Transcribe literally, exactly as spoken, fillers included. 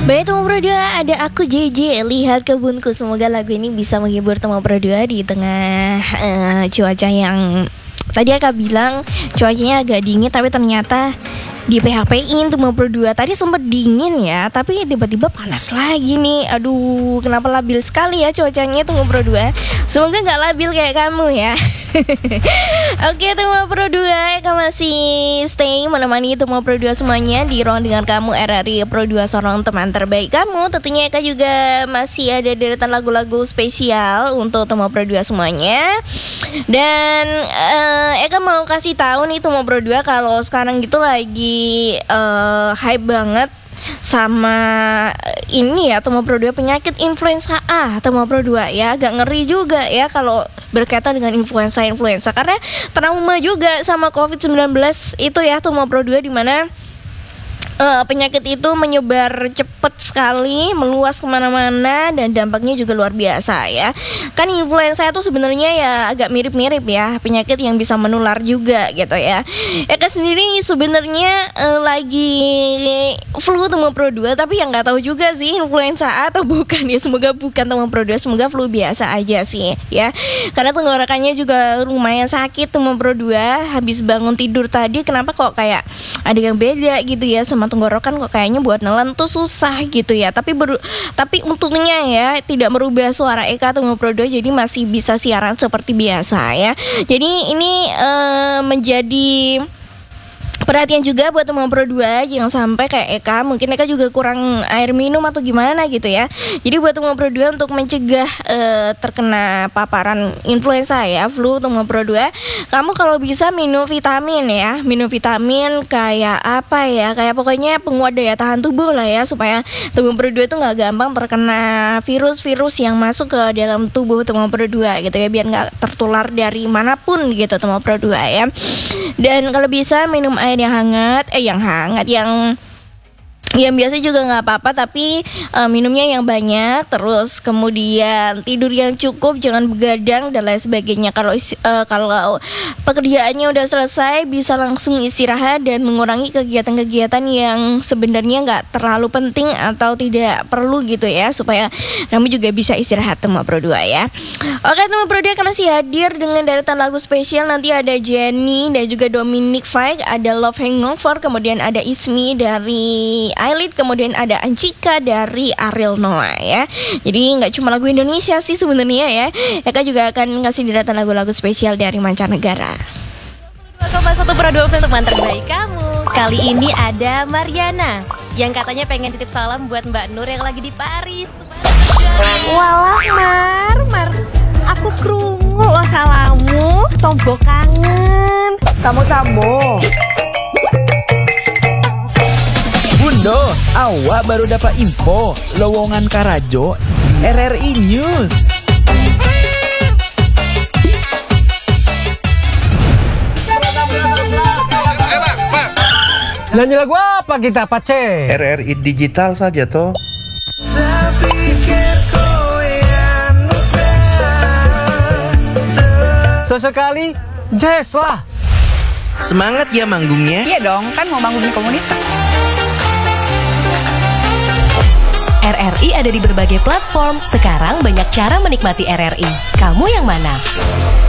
Baik teman berdua, ada aku J J, lihat kebunku. Semoga lagu ini bisa menghibur teman berdua di tengah uh, cuaca yang tadi Aka bilang cuacanya agak dingin, tapi ternyata di P H P-in teman berdua. Tadi sempat dingin ya, tapi tiba-tiba panas lagi nih. Aduh, kenapa labil sekali ya cuacanya teman berdua. Semoga nggak labil kayak kamu ya. Oke teman berdua, Eka masih stay menemani teman berdua semuanya di ruang dengan kamu R R I Pro dua, seorang teman terbaik kamu. Tentunya Eka juga masih ada deretan lagu-lagu spesial untuk teman berdua semuanya. Dan uh, Eka mau kasih tahu nih teman berdua kalau sekarang gitu lagi uh, hype banget sama ini ya teman berdua, penyakit influenza A teman berdua ya. Agak ngeri juga ya kalau berkaitan dengan influenza-influenza karena trauma juga sama covid sembilan belas itu ya teman berdua, di mana Uh, penyakit itu menyebar cepat sekali, meluas kemana-mana, dan dampaknya juga luar biasa ya. Kan influenza itu sebenarnya ya agak mirip-mirip ya, penyakit yang bisa menular juga gitu ya. Eka sendiri sebenarnya uh, lagi flu teman pro dua, tapi yang nggak tahu juga sih influenza atau bukan ya. Semoga bukan teman pro dua, semoga flu biasa aja sih ya. Karena tenggorokannya juga lumayan sakit teman pro dua. Habis bangun tidur tadi, kenapa kok kayak ada yang beda gitu ya sama tenggorokan, kok kayaknya buat nelen tuh susah gitu ya. Tapi ber, tapi untungnya ya tidak merubah suara Eka atau Ngoprodo, jadi masih bisa siaran seperti biasa ya. Jadi ini uh, menjadi perhatian juga buat teman pro dua, jangan sampai kayak Eka, mungkin Eka juga kurang air minum atau gimana gitu ya. Jadi buat teman pro dua, untuk mencegah uh, terkena paparan influenza ya, flu teman pro dua, kamu kalau bisa minum vitamin ya, minum vitamin kayak apa ya, kayak pokoknya penguat daya tahan tubuh lah ya, supaya teman pro dua itu nggak gampang terkena virus-virus yang masuk ke dalam tubuh teman pro dua gitu ya, biar nggak tertular dari manapun gitu teman pro dua ya. Dan kalau bisa minum air yang hangat, eh yang hangat, yang yang biasa juga nggak apa-apa, tapi uh, minumnya yang banyak. Terus kemudian tidur yang cukup, jangan begadang dan lain sebagainya. Kalau uh, kalau pekerjaannya udah selesai, bisa langsung istirahat dan mengurangi kegiatan-kegiatan yang sebenarnya nggak terlalu penting atau tidak perlu gitu ya, supaya kamu juga bisa istirahat teman pro dua ya. Oke teman pro dua, karena si hadir dengan deretan lagu spesial, nanti ada Jenny dan juga Dominic Fike, ada Love Hangover, kemudian ada Ismi dari Ailit, kemudian ada Ancika dari Ariel Noah ya. Jadi nggak cuma lagu Indonesia sih sebenarnya ya, Eka juga akan ngasih deretan lagu-lagu spesial dari mancanegara. dua koma satu Pro dua untuk teman terbaik kamu. Kali ini ada Mariana yang katanya pengen titip salam buat Mbak Nur yang lagi di Paris. Walah Mar, Mar, aku krungu lo salamu, tombo kangen. Samo-samo. Bundo, awak baru dapat info lowongan Karajo R R I News. Nyanyi lagu apa kita, Pace? R R I digital saja toh. Sesekali jazz lah. Semangat ya manggungnya. Iya dong, kan mau bangun komunitas. R R I ada di berbagai platform. Sekarang banyak cara menikmati R R I. Kamu yang mana?